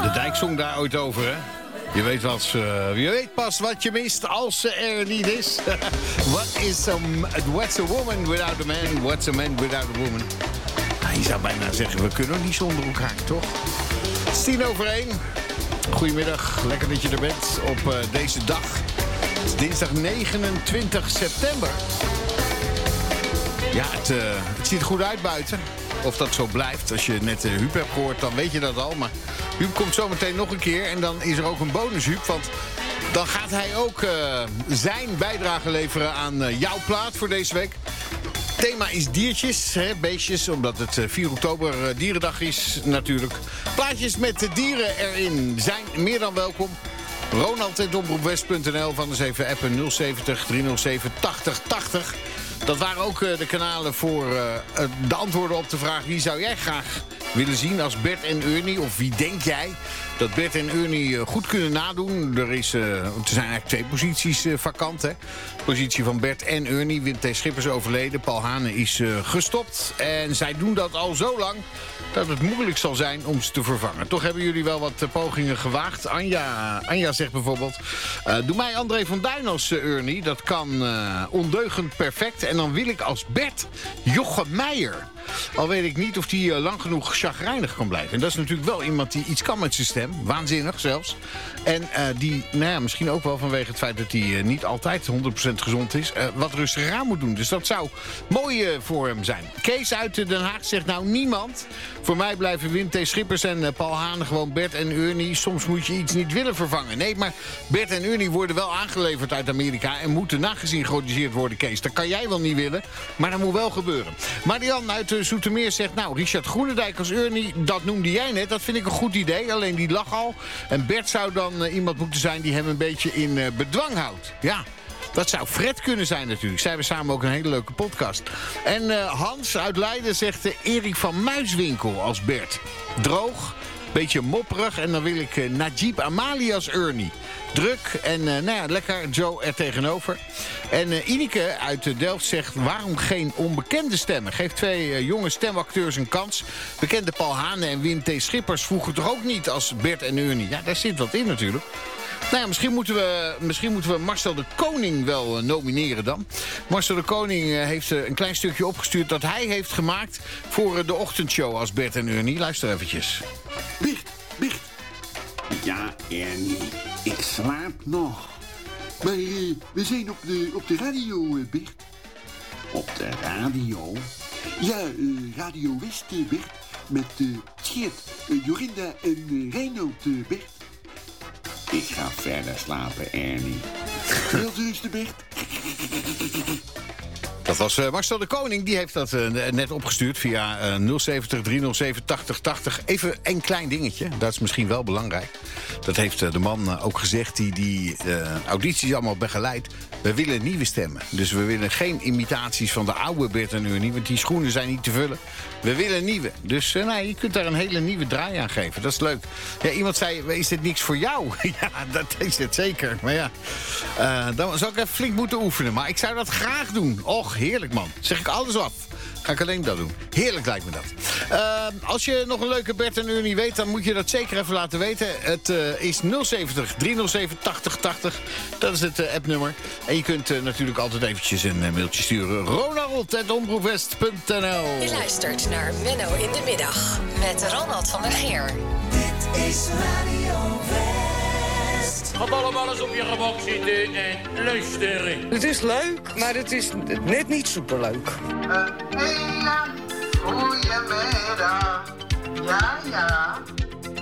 De Dijk zong daar ooit over, hè? Je weet pas wat je mist als ze er niet is. What's a woman without a man? What's a man without a woman? Nou, je zou bijna zeggen, we kunnen ook niet zonder elkaar, toch? Het is 1:10. Goedemiddag, lekker dat je er bent op deze dag. Het is dinsdag 29 september. Ja, het ziet er goed uit buiten. Of dat zo blijft. Als je net Huub hebt gehoord, dan weet je dat al. Maar Huub komt zo meteen nog een keer. En dan is er ook een bonus, Huub. Want dan gaat hij ook zijn bijdrage leveren aan jouw plaat voor deze week. Het thema is diertjes, hè, beestjes. Omdat het 4 oktober dierendag is natuurlijk. Plaatjes met dieren erin zijn meer dan welkom. Ronald@omroepwest.nl van eens even appen 070 307 8080. Dat waren ook de kanalen voor de antwoorden op de vraag... wie zou jij graag willen zien als Bert en Ernie? Of wie denk jij dat Bert en Ernie goed kunnen nadoen? Er zijn eigenlijk 2 posities vakant. Hè? De positie van Bert en Ernie. Wim T. Schippers overleden. Paul Hane is gestopt. En zij doen dat al zo lang dat het moeilijk zal zijn om ze te vervangen. Toch hebben jullie wel wat pogingen gewaagd. Anja zegt bijvoorbeeld... doe mij André van Duin als Ernie. Dat kan ondeugend perfect. En dan wil ik als Bert Jochem Meijer. Al weet ik niet of die lang genoeg chagrijnig kan blijven. En dat is natuurlijk wel iemand die iets kan met zijn stem. Waanzinnig zelfs. En die, misschien ook wel vanwege het feit dat hij niet altijd 100% gezond is... wat rustiger aan moet doen. Dus dat zou mooi voor hem zijn. Kees uit Den Haag zegt nou niemand. Voor mij blijven Wim T. Schippers en Paul Hane gewoon Bert en Ernie. Soms moet je iets niet willen vervangen. Nee, maar Bert en Ernie worden wel aangeleverd uit Amerika... en moeten nagesynchroniseerd worden, Kees. Dat kan jij wel niet willen, maar dat moet wel gebeuren. Marian uit Zoetermeer zegt... nou, Richard Groenendijk als Ernie, dat noemde jij net. Dat vind ik een goed idee, alleen die lag al. En Bert zou dan iemand moeten zijn die hem een beetje in bedwang houdt. Ja. Dat zou Fred kunnen zijn natuurlijk. Zij hebben samen ook een hele leuke podcast. En Hans uit Leiden zegt Erik van Muiswinkel als Bert. Droog, beetje mopperig. En dan wil ik Najib Amali als Ernie. Druk en lekker Joe er tegenover. En Ineke uit Delft zegt... waarom geen onbekende stemmen? Geef 2 jonge stemacteurs een kans. Bekende Paul Hane en Wim T. Schippers vroegen toch ook niet als Bert en Ernie? Ja, daar zit wat in natuurlijk. Nou ja, misschien moeten we Marcel de Koning wel nomineren dan. Marcel de Koning heeft een klein stukje opgestuurd... dat hij heeft gemaakt voor de ochtendshow als Bert en Ernie. Luister eventjes. Bert. Ja, Ernie, ik slaap nog. Maar we zijn op de radio, Bert. Op de radio? Ja, Radio West, Bert. Met Tjeerd, Jorinda en Reinoud, Bert. Ik ga verder slapen, Ernie. Wel rusten, Bert. Dat was Marcel de Koning, die heeft dat net opgestuurd via 070 307 8080. Even een klein dingetje, dat is misschien wel belangrijk. Dat heeft de man ook gezegd die audities allemaal begeleidt. We willen nieuwe stemmen. Dus we willen geen imitaties van de oude Bert en Ernie, want die schoenen zijn niet te vullen. We willen nieuwe. Dus je kunt daar een hele nieuwe draai aan geven. Dat is leuk. Ja, iemand zei, is dit niks voor jou? Ja, dat is het zeker. Maar ja, dan zou ik even flink moeten oefenen. Maar ik zou dat graag doen. Och, heerlijk man. Zeg ik alles af. Ga ik alleen dat doen. Heerlijk lijkt me dat. Als je nog een leuke Bert en Ernie weet... dan moet je dat zeker even laten weten. Het is 070 307 8080. Dat is het appnummer. En je kunt natuurlijk altijd eventjes een mailtje sturen. Ronald@omroepwest.nl. Je luistert naar Menno in de Middag. Met Ronald van der Geer. Dit is Radio West. Gaat allemaal eens op je gemak zitten en luisteren. Het is leuk, maar het is net niet superleuk. Een hele